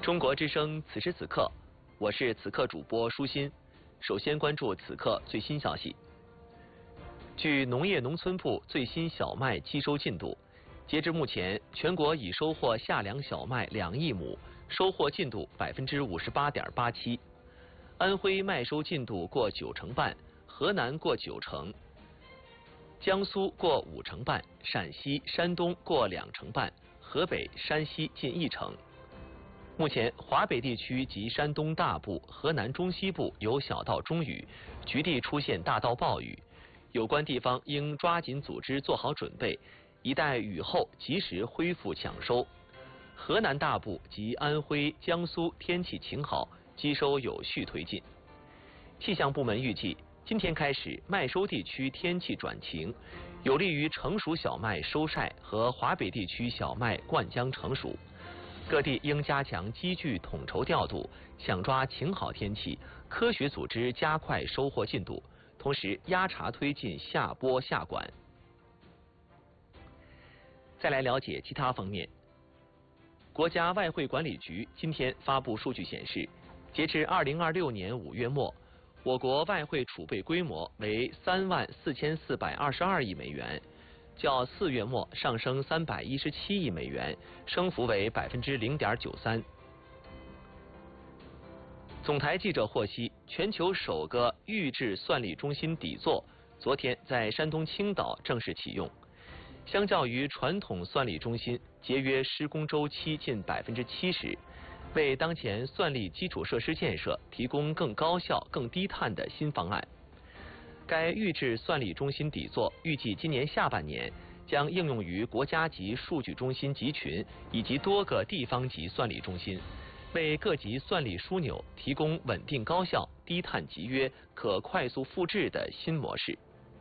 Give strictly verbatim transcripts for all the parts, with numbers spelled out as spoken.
中国之声此时此刻，我是此刻主播舒心。首先关注此刻最新消息。据农业农村部最新小麦机收进度，截至目前，全国已收获夏粮小麦两亿亩，收获进度百分之五十八点八七。安徽麦收进度过九成半，河南过九成，江苏过五成半，陕西、山东过两成半，河北、山西近一成。目前，华北地区及山东大部、河南中西部有小到中雨，局地出现大到暴雨。有关地方应抓紧组织做好准备，一待雨后及时恢复抢收。河南大部及安徽、江苏天气晴好，机收有序推进。气象部门预计，今天开始麦收地区天气转晴，有利于成熟小麦收晒和华北地区小麦灌浆成熟。各地应加强机具统筹调度，想抓晴好天气，科学组织加快收获进度，同时压茬推进下播下管。再来了解其他方面。国家外汇管理局今天发布数据显示，截至二零二六年五月末，我国外汇储备规模为三万四千四百二十二亿美元，较四月末上升三百一十七亿美元，升幅为百分之零点九三。总台记者获悉，全球首个预制算力中心底座昨天在山东青岛正式启用。相较于传统算力中心，节约施工周期近百分之七十，为当前算力基础设施建设提供更高效、更低碳的新方案。该预制算力中心底座预计今年下半年将应用于国家级数据中心集群以及多个地方级算力中心，为各级算力枢纽提供稳定高效、低碳集约、可快速复制的新模式。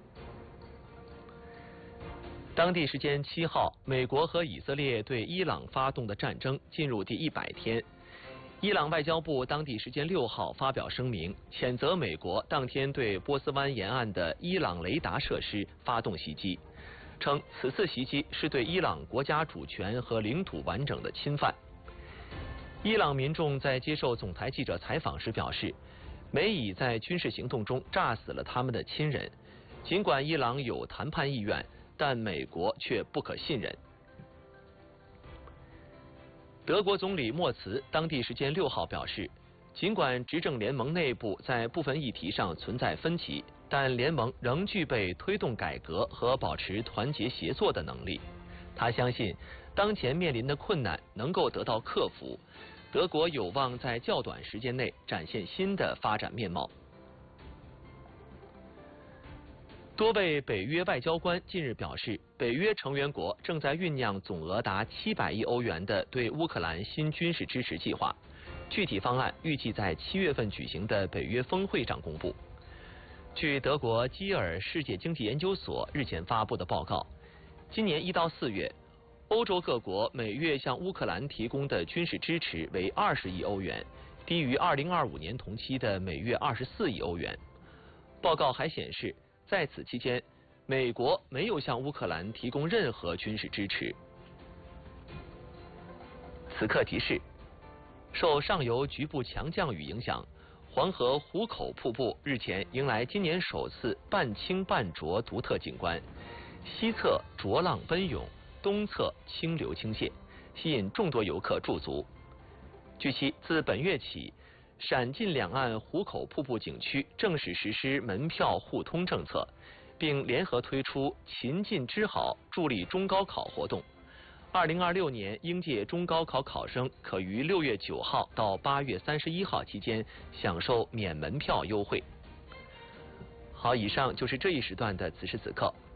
当地时间七号，美国和以色列对伊朗发动的战争进入第一百天。伊朗外交部当地时间六号发表声明，谴责美国当天对波斯湾沿岸的伊朗雷达设施发动袭击，称此次袭击是对伊朗国家主权和领土完整的侵犯。伊朗民众在接受总台记者采访时表示，美以在军事行动中炸死了他们的亲人，尽管伊朗有谈判意愿，但美国却不可信任。德国总理默茨当地时间六号表示，尽管执政联盟内部在部分议题上存在分歧，但联盟仍具备推动改革和保持团结协作的能力。他相信，当前面临的困难能够得到克服，德国有望在较短时间内展现新的发展面貌。多位北约外交官近日表示，北约成员国正在酝酿总额达七百亿欧元的对乌克兰新军事支持计划，具体方案预计在七月份举行的北约峰会上公布。据德国基尔世界经济研究所日前发布的报告，今年一到四月，欧洲各国每月向乌克兰提供的军事支持为二十亿欧元，低于二零二五年同期的每月二十四亿欧元。报告还显示，在此期间，美国没有向乌克兰提供任何军事支持。此刻提示：受上游局部强降雨影响，黄河壶口瀑布日前迎来今年首次半清半浊独特景观，西侧浊浪奔涌，东侧清流倾泻，吸引众多游客驻足。据悉，自本月起，陕晋两岸壶口瀑布景区正式实施门票互通政策，并联合推出勤进知好助力中高考活动。二零二六年应届中高考考生可于六月九号到八月三十一号期间享受免门票优惠。好，以上就是这一时段的此时此刻。